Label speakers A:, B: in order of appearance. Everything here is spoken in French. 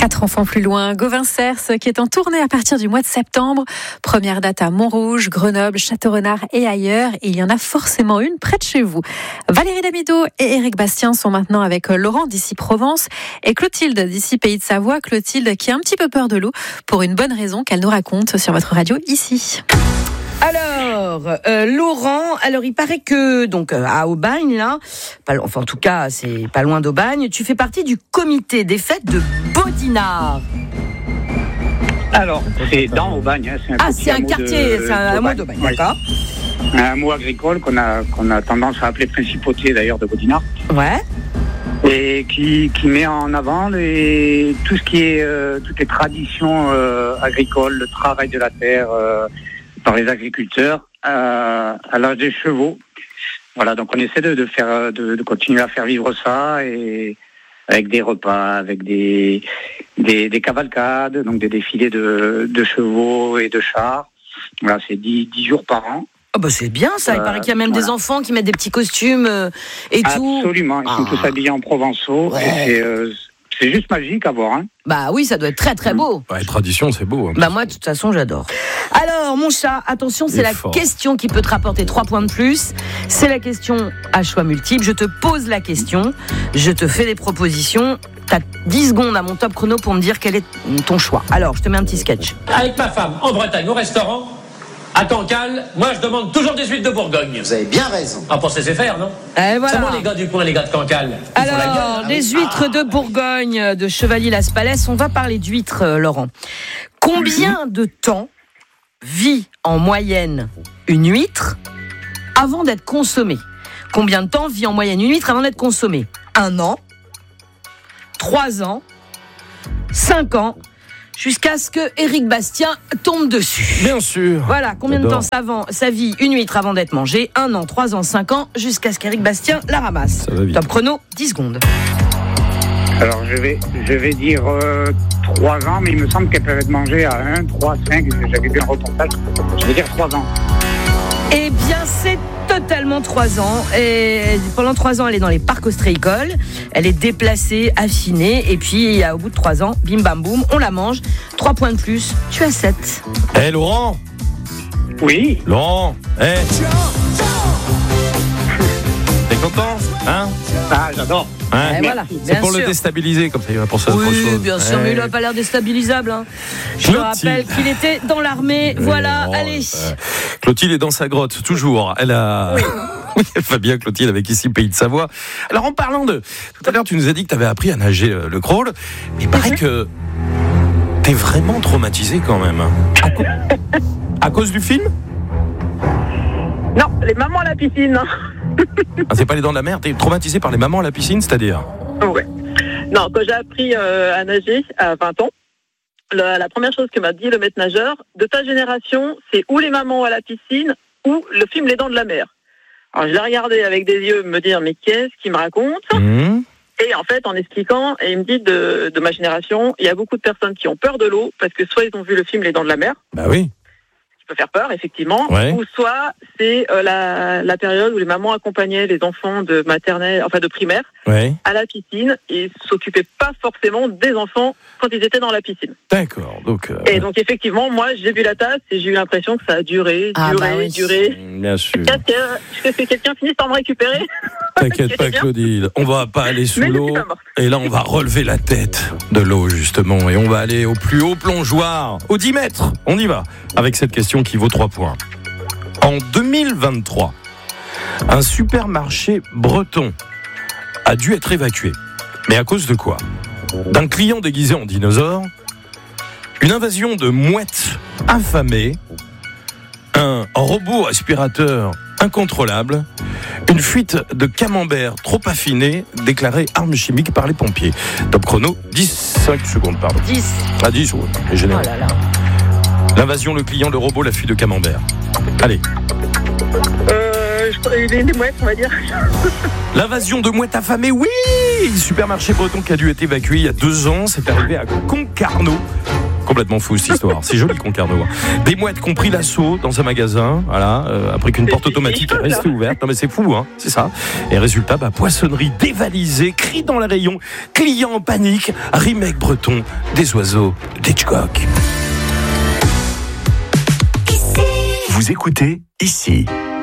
A: 4 enfants plus loin, Gauvin Cers qui est en tournée à partir du mois de septembre. Première date à Montrouge, Grenoble, Château-Renard et ailleurs. Et il y en a forcément une près de chez vous. Valérie Damido et Éric Bastien sont maintenant avec Laurent d'ici Provence et Clotilde d'ici Pays de Savoie. Clotilde qui a un petit peu peur de l'eau pour une bonne raison qu'elle nous raconte sur votre radio ici.
B: Alors, Laurent, il paraît que, donc, à Aubagne, là, en tout cas, c'est pas loin d'Aubagne, tu fais partie du comité des fêtes de Bodinard.
C: Alors, c'est dans Aubagne.
B: C'est un quartier, c'est un hameau d'Aubagne, ouais. D'accord.
C: Un hameau agricole qu'on a tendance à appeler principauté, d'ailleurs, de Bodinard.
B: Ouais.
C: Et qui met en avant tout ce qui est, toutes les traditions agricoles, le travail de la terre, par les agriculteurs à l'âge des chevaux. Voilà, donc on essaie de continuer à faire vivre ça et avec des repas, avec des cavalcades, donc des défilés de chevaux et de chars. Voilà, c'est 10 jours par an.
B: Oh bah c'est bien ça, il paraît qu'il y a même des enfants qui mettent des petits costumes et tout.
C: Absolument, ils sont tous habillés en provençaux. Ouais. Et c'est juste magique à voir. Hein.
B: Bah oui, ça doit être très très beau.
D: Ouais, tradition, c'est beau.
B: Bah moi, de toute façon, j'adore. Alors, mon chat, attention, c'est la question qui peut te rapporter 3 points de plus. C'est la question à choix multiple. Je te pose la question, je te fais des propositions. T'as 10 secondes à mon top chrono pour me dire quel est ton choix. Alors, je te mets un petit sketch.
E: Avec ma femme, en Bretagne, au restaurant, à Cancale, moi je demande toujours des huîtres de Bourgogne.
F: Vous avez bien raison.
E: Ah, pour cesser faire, non?
B: Et voilà.
E: C'est moi les gars du coin, les gars de Cancale.
B: Alors, des huîtres de Bourgogne, de Chevalier-Las Palès. On va parler d'huîtres, Laurent. Combien de temps vit en moyenne une huître avant d'être consommée? Combien de temps vit en moyenne une huître avant d'être consommée? 1 an, 3 ans, 5 ans, jusqu'à ce que Éric Bastien tombe dessus.
D: Bien sûr.
B: Voilà, combien de temps ça vit une huître avant d'être mangée? 1 an, 3 ans, 5 ans, jusqu'à ce qu'Éric Bastien la ramasse. Top chrono, 10 secondes.
C: Alors je vais dire 3 ans, mais il me semble qu'elles peuvent être mangées à 1, 3, 5, j'avais vu un reportage. Je vais dire 3 ans.
B: Eh bien, c'est totalement 3 ans. Et pendant 3 ans, elle est dans les parcs ostréicoles. Elle est déplacée, affinée. Et puis, au bout de 3 ans, bim bam boum, on la mange. 3 points de plus, tu as 7.
D: Eh, Laurent.
C: Oui.
D: Laurent, t'es content, hein?
C: Ah, j'adore.
D: Hein,
B: voilà,
D: c'est pour le déstabiliser, comme ça il va penser à autre chose.
B: Oui, bien sûr, mais il n'a pas l'air déstabilisable. Hein. Je me rappelle qu'il était dans l'armée. Voilà, allez.
D: Clotilde est dans sa grotte, toujours. Elle a... Oui, elle va bien, Clotilde, avec ici Pays de Savoie. Alors, en parlant de... Tout à l'heure, tu nous as dit que tu avais appris à nager le crawl. Il paraît que t'es vraiment traumatisé quand même. À cause du film?
G: Non, les mamans à la piscine.
D: C'est pas les dents de la mer, t'es traumatisé par les mamans à la piscine, c'est-à-dire?
G: Ouais. Non, quand j'ai appris à nager à 20 ans, la première chose que m'a dit le maître nageur, de ta génération, c'est ou les mamans à la piscine ou le film Les Dents de la Mer. Alors je l'ai regardé avec des yeux me dire, mais qu'est-ce qu'il me raconte? Et en fait, en expliquant, et il me dit de ma génération, il y a beaucoup de personnes qui ont peur de l'eau parce que soit ils ont vu le film Les Dents de la Mer.
D: Bah oui.
G: Peut faire peur, effectivement,
D: ouais.
G: Ou soit c'est la période où les mamans accompagnaient les enfants de maternelle, enfin de primaire,
D: ouais.
G: à la piscine et s'occupaient pas forcément des enfants quand ils étaient dans la piscine.
D: D'accord. Donc,
G: Et donc effectivement, moi j'ai vu la tasse et j'ai eu l'impression que ça a duré.
D: Bien sûr.
G: Jusqu'à ce que quelqu'un finisse par me récupérer.
D: T'inquiète pas, Claudine. On va pas aller sous l'eau. Et là, on va relever la tête de l'eau, justement. Et on va aller au plus haut plongeoir, aux 10 mètres. On y va. Avec cette question qui vaut 3 points. En 2023, un supermarché breton a dû être évacué. Mais à cause de quoi? D'un client déguisé en dinosaure, une invasion de mouettes affamées, un robot aspirateur incontrôlable, une fuite de camembert trop affiné, déclarée arme chimique par les pompiers. Top chrono, 5 secondes, pardon.
B: 10.
D: Ah, 10, ouais, c'est génial.
B: Oh là là.
D: L'invasion, le client, le robot, la fuite de camembert. Allez.
G: Des mouettes, on va dire.
D: L'invasion de mouettes affamées, oui! Supermarché breton qui a dû être évacué il y a 2 ans, c'est arrivé à Concarneau. Complètement fou cette histoire. C'est joli Concarneau. Des mouettes qui ont pris l'assaut dans un magasin, voilà, après qu'une porte automatique est restée ouverte. Non mais c'est fou, hein, c'est ça. Et résultat, poissonnerie dévalisée, cris dans les rayons, clients en panique, remake breton des oiseaux d'Hitchcock.
F: Vous écoutez ici.